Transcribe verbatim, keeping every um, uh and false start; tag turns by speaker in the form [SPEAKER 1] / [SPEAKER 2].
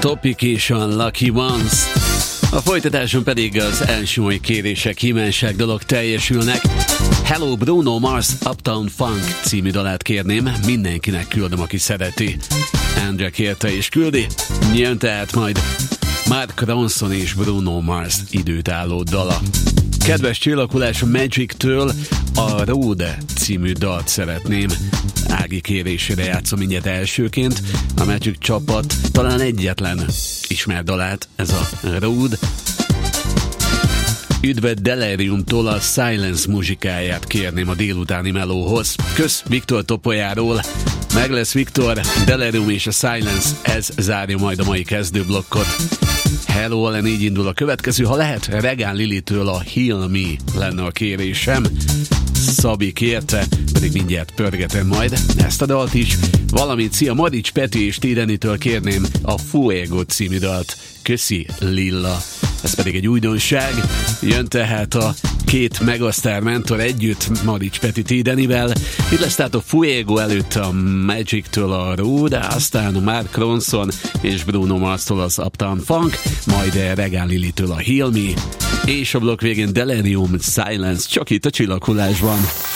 [SPEAKER 1] Topic és a Lucky Ones. A folytatáson pedig az első mai kérések, kívánság dolog teljesülnek. Hello Bruno Mars Uptown Funk című dalát kérném, mindenkinek küldöm, aki szereti. Andrea kérte és küldi, jön tehát majd Mark Ronson és Bruno Mars időtálló dala. Kedves csillakulás, a Magic-től a Road című dalt szeretném. Ági kérésére játszom mindjárt elsőként. A Magic csapat talán egyetlen ismert dalát, ez a Road. Üdv Deliriumtól a Silence muzsikáját kérném a délutáni melóhoz. Kösz Viktor Topolyáról. Meg lesz Viktor, Delirium és a Silence, ez zárja majd a mai kezdőblokkot. Hello, Allen, így indul a következő. Ha lehet, Regán Lilitől a Heal Me lenne a kérésem. Szabi kérte, pedig mindjárt pörgetem majd ezt a dalt is. Valamint szia Marics, Peti és Tidenitől kérném a Fuego című dalt. Köszi, Lilla. Ez pedig egy újdonság. Jön tehát a két megasztár mentor együtt Marics, Peti, Tidenivel. Itt lesz tehát a Fuego, előtt a Magic-től a Road, aztán a Mark Ronson és Bruno Mars-tól az Uptown Funk, majd Regán Lilitől a Heal Me, és a blokk végén Delirium, Silence, csak itt a Csillaghullásban.